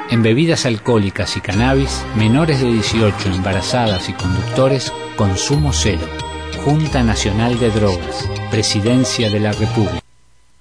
En bebidas alcohólicas y cannabis, menores de 18, embarazadas y conductores, consumo cero. Junta Nacional de Drogas, Presidencia de la República.